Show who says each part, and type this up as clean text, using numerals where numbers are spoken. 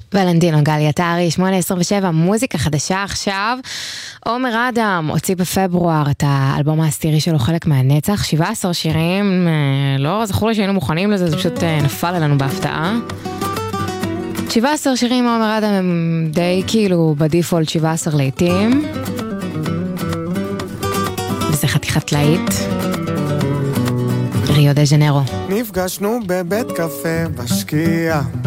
Speaker 1: ולנטינו גלי עטרי, 8:27, מוזיקה חדשה עכשיו. עומר אדם הוציא בפברואר את האלבום העשירי שלו, חלק מהנצח, 17 שירים, לא זכור לי שהיינו מוכנים לזה, זה פשוט נפל עלינו בהפתעה. 17 שירים עומר אדם הם די כאילו בדיפולט 17 לעתים, וזה חתיכת להיט. ריו דה ז'נרו.
Speaker 2: נפגשנו בבית קפה בשקיעה,